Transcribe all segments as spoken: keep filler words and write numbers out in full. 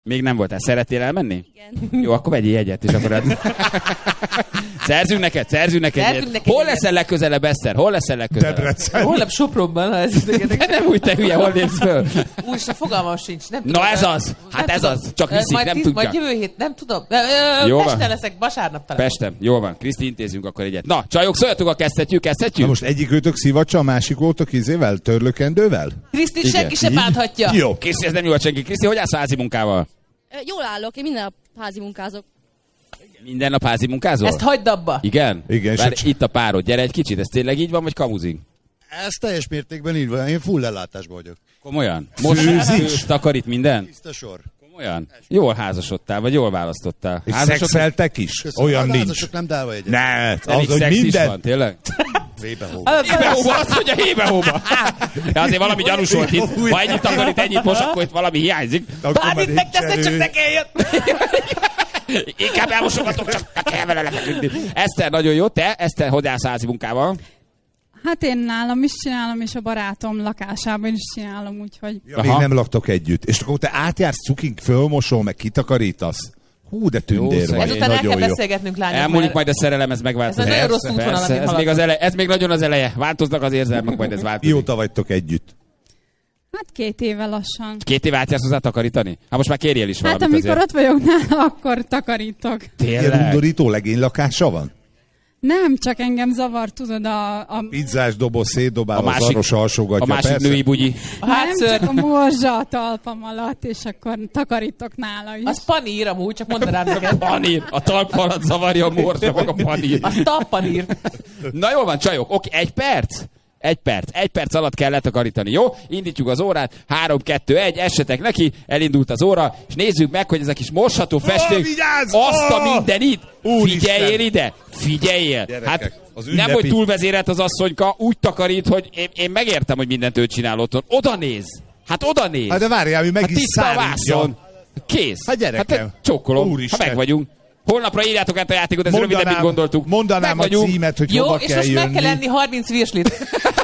Még nem voltál. Szeretnél elmenni? Igen. Jó, akkor vegyél egyet, és akkor... Szerzünk neked, szerzünk neked Szerzünk egyet. neked Hol egyet. leszel legközelebb, Eszter? Hol leszel legközelebb? Debrecen. Holnap Sopronban, ha ez De nem úgy, te hülye, hol lépsz föl? Úristen, fogalmam sincs. Nem Na tudom, ez ö, az! Hát nem ez tudom. az! Csak Ö, viszik, majd nem tíz- tudja. Majd jövő hét, nem tudom. Ö, ö, Jó van. Pesten leszek, vasárnap talán. Pestem, jól van. Kriszti, intézünk akkor egyet. Na, csajok, szóljatok, a kezdhetjük, Na kezdhetjük? most egyik őtök szivacsa, a másik voltok izével, törlőkendővel? Kriszti Igen. senki se bánthatja. Jó. Kriszti, ez nem jó a senki. Kriszti, hogy állsz a házi munkával? Ö, Jól állok, én minden nap házi munkázok. Minden nap házi munkázol? Ezt hagyd abba. Igen? Igen, és Várj, a- itt a párod, gyere egy kicsit, ez tényleg így van, vagy kamuzik? Ez teljes mértékben így van, én full ellátásban vagyok. Komolyan? Most főz, takarít minden? Tiszta sor. Komolyan? Jól házasodtál, vagy jól választottál? És Házasok- szexeltek is? Köszönöm. Olyan a nincs. házasok nem dálva egyet. Ne, De még az, hogy szex is minden... van, tényleg? Vébe-hóba. Hébe-hóba, azt mondja hébe-hóba. Ja, azért valami gyanús volt itt. Ha ennyit takarít, ennyit most, akkor itt valami hiányzik. Akkor már Bármit nincs megteszek, csak erő. ne kelljen. Inkább elmosogatok, csak kell vele lefeküdni. Eszter, nagyon jó. Te, Eszter, hogy állsz házi munkával? Hát én nálam is csinálom, és a barátom lakásában is csinálom, úgyhogy... Ja, még nem laktok együtt. És akkor te átjársz cukink, fölmosol, meg kitakarítasz. Hú, de tündér Jó, vagy. Ezután el kell Nagyon jó. beszélgetnünk, lányok. Elmúlik mert majd a szerelem, ez megváltozik. Ez a nagyon rossz Persze, útvonal, persze, amit ez még, az haladunk. eleje, ez még nagyon az eleje. Változnak az érzelmek, majd ez változik. Mióta vagytok együtt? Hát két éve lassan. Két év átjársz hozzá takarítani? Hát most már kérjél is Hát valamit amikor azért. ott vagyok nála, akkor takarítok. Ilyen Tényleg? undorító legénylakása van? Nem, csak engem zavar, tudod, a... a Pizzás doboz szétdobál, A a másik- zaros alsógatja, A másik persze. női bugyi. A nem, hátszőr, csak a morzsa a talpam alatt, és akkor takarítok nála is. az panír amúgy, csak mondd rám neked. Panír. A talp alatt zavarja a morzsa, meg a panír. Az tappanír. Na jól van, csajok. Oké, egy perc? Egy perc. Egy perc alatt kell letakarítani, jó? Indítjuk az órát. Három, kettő, egy. Essetek neki. Elindult az óra. És nézzük meg, hogy ez a kis mosható festék. vigyázz! Azt a Ó! mindenit. Úristen! Figyeljél ide. Figyeljél. Gyerekek, Hát az nem, ünnepi- hogy túlvezérelt az asszonyka, úgy takarít, hogy én, én megértem, hogy mindent ő csinál otthon. Oda néz. Hát oda néz. Hát de várjál, mi meg Hát is tiszta a szárítja. vászon. Kész. Hát gyerekem. Hát csókolom. Úristen. Ha meg vagyunk. Holnapra írjátok át a játékot, ez rövidebb, mint gondoltuk. mondanám Meg a vagyunk. címet, hogy Jó, hova és kell most meg jönni. kell enni harminc virslit.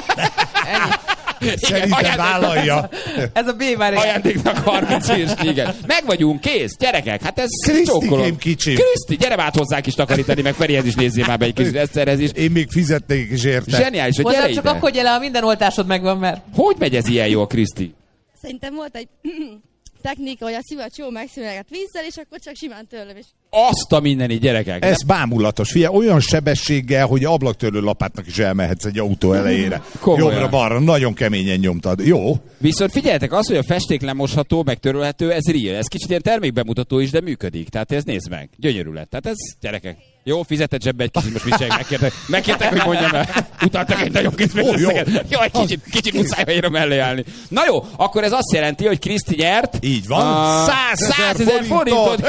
Ennyi. Szerintem ajándék- vállalja. Ez a B már egy. Ajándéknak harminc éves, igen. Meg vagyunk, kész, gyerekek, hát ez Krisztikém csókolom. kicsim. Kriszti, gyere már át hozzánk is takarítani, meg Ferihez is nézzél már be egy kicsit, Eszterhez is. Én még fizetnék is érte. Zseniális, hogy gyere Hozzám csak ide. akkor gyere, ha minden oltásod megvan, mert... Hogy megy ez ilyen jól, Kriszti? Szerintem volt egy technika, hogy a szívacs jól megszíveget vízzel, és akkor csak simán törlöm, és Azt a mindenit, gyerekek. Ez bámulatos. Figyelj, olyan sebességgel, hogy ablaktörlő lapátnak is elmehetsz egy autó elejére. Komolyan. Jobbra-balra, nagyon keményen nyomtad. Jó? Viszont figyeljetek, az, hogy a festék lemosható, meg törölhető, ez real. Ez kicsit ilyen termékbemutató is, de működik. Tehát ez nézd meg. Gyönyörű lett. Tehát ez, gyerekek. Jó, fizetett zsebbe egy kicsit, most mit csinálják, megkértek, megkértek, hogy mondjam el. Utaltak egy nagyon kis Ó, jó. Jó, egy kicsit, kicsit muszáj helyre mellé állni. Na jó, akkor ez azt jelenti, hogy Kriszti nyert. Így van. a százezer forintot. forintot.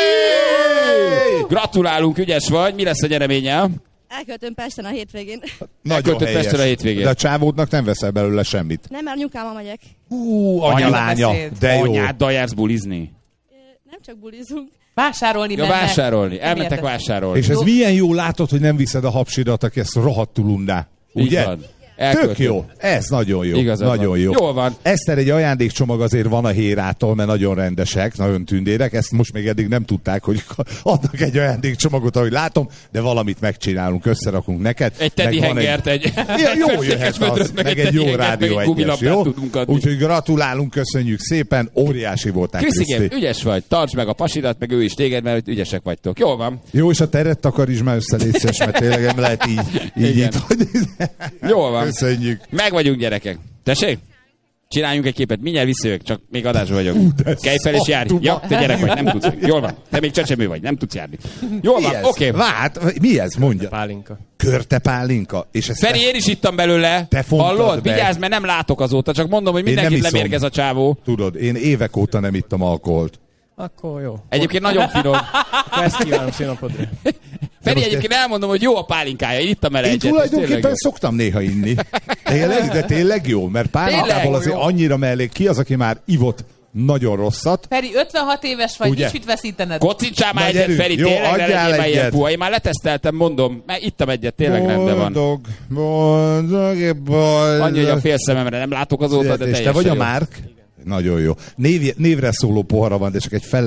Kriszti! Gratulálunk, ügyes vagy. Mi lesz a nyereménye? elköltöm Pesten a hétvégén. Nagyon Elköltött helyes. Pestre a hétvégén. De a csávódnak nem veszel belőle semmit. Nem, mert anyukámmal megyek. Hú, Anya anyalánya. beszéd. De jó. Anyáddal jársz bulizni. Ö, Nem csak bulizunk. Vásárolni Ja, mennek. vásárolni. Nem Elmentek érted. vásárolni. És ez milyen jó látod, hogy nem viszed a hapsidat, aki ezt rohadtul undá. Így Ugye? van. Tök Elköltött. jó. Ez nagyon jó. Igazad nagyon van. jó. Jól van. Eszter, egy ajándékcsomag azért van a Hérától, mert nagyon rendesek, nagyon tündérek. Ezt most még eddig nem tudták, hogy adnak egy ajándékcsomagot, ahogy látom, de valamit megcsinálunk, összerakunk neked. Egy teddy Meg van hengert, egy, Ja, jó festékes jöhet az, vödröt, meg egy jó hengert, rádió meg egy egyes, gumilabdát jó? tudunk adni. Úgyhogy gratulálunk, köszönjük szépen, óriási voltál, Krisztigém, Kriszti. ügyes vagy, tartsd meg a pasidat, meg ő is téged, mert ügyesek vagytok. Jól van. Jó, és a teret takaríts már össze, légy szíves, mert tényleg nem lehet így, így Igen. itt, hogy... Jól van. Köszönjük. Meg vagyunk, gyerekek. Tessék? Csináljunk egy képet, mindjárt visszajövök, csak még adásban vagyok. Kelj fel és járj. Ja, te gyerek vagy, nem tudsz. Jól van. Te még csecsemő vagy, nem tudsz járni. Jól Mi van, ez? oké. Okay. Várj, mi ez? Mondja. Pálinka. Körte pálinka. És ezt Feri, én is ittam belőle. Te fontad Hallod? be. Vigyázz, mert nem látok azóta, csak mondom, hogy Én nem mindenkit iszom. lemérgez a csávó. Tudod, én évek óta nem ittam alkoholt. Akkor jó. Egyébként nagyon finom. Ezt kívánom színapodra. Feri, most egyébként elmondom, hogy jó a pálinkája. Én ittam el Én egyet. és tulajdonképpen tényleg jó. szoktam néha inni. Tényleg, de tényleg jó, mert pálinkából Tényleg azért jó. annyira mellé ki az, aki már ivott nagyon rosszat. Feri, ötvenhat éves vagy, Ugye? nincs mit veszítened. Kocincsál már Na, egyet, gyerünk. Feri, Jó, tényleg ne adjál legyél már ilyen egyet. puha. Én már leteszteltem, mondom, mert ittam egyet, tényleg rendben van. Boldog, boldog, boldog. Annyi, hogy a fél szememre nem látok azóta, de És teljesen te vagy a jó. Márk? Nagyon jó. Név, névre szóló pohara van, de csak egy fele